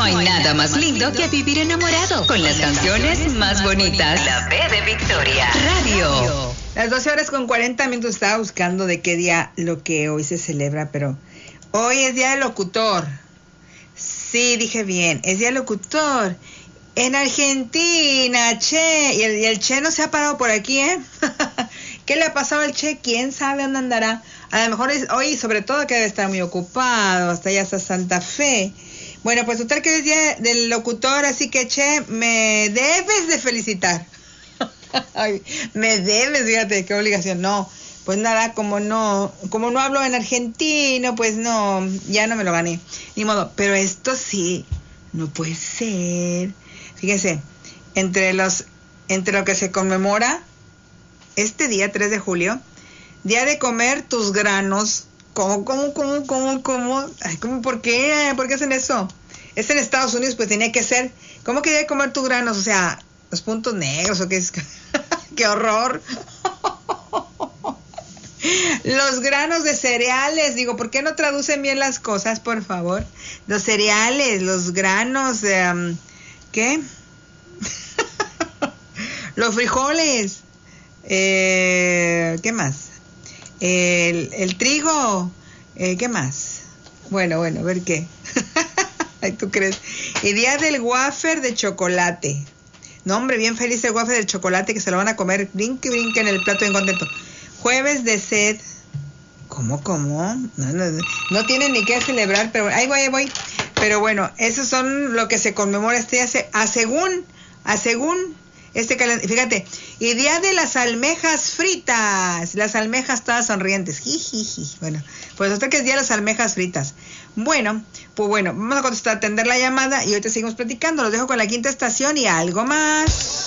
hay nada más lindo que vivir enamorado con las canciones más bonitas. La B de Victoria Radio. Las 12:40 estaba buscando de qué día lo que hoy se celebra, pero hoy es Día del Locutor. Sí, dije bien, es Día del Locutor. En Argentina, Che. Y el Che no se ha parado por aquí, ¿eh? ¿Qué le ha pasado al Che? ¿Quién sabe dónde andará? A lo mejor hoy, sobre todo, que debe estar muy ocupado, hasta allá hasta Santa Fe. Bueno, pues total que es Día del Locutor, así que, Che, me debes de felicitar. Ay, me debes, fíjate, qué obligación. No, pues nada, como no hablo en argentino, pues no, ya no me lo gané. Ni modo, pero esto sí, no puede ser. Fíjense, entre lo que se conmemora este día 3 de julio, Día de comer tus granos. ¿Cómo? Ay, ¿cómo? ¿Por qué? ¿Por qué hacen eso? Es en Estados Unidos, pues tenía que ser. ¿Cómo que Día de comer tus granos? O sea, los puntos negros, ¿o qué es? ¡Qué horror! Los granos de cereales, digo, ¿por qué no traducen bien las cosas, por favor? Los cereales, los granos, ¿qué? Los frijoles, ¿qué más? El trigo, ¿qué más? Bueno, a ver qué. Ay, ¿tú crees? Y Día del wafer de chocolate. No, hombre, bien feliz el wafer de chocolate, que se lo van a comer, brinque en el plato bien contento. Jueves de sed. ¿Cómo? No tienen ni qué celebrar, pero ahí voy. Pero bueno, esos son lo que se conmemora este día, según este calendario. Fíjate, y Día de las almejas fritas. Las almejas todas sonrientes. Jijiji. Bueno, pues hasta que es Día de las almejas fritas. Bueno, vamos a atender la llamada y ahorita seguimos platicando. Los dejo con la quinta estación y algo más.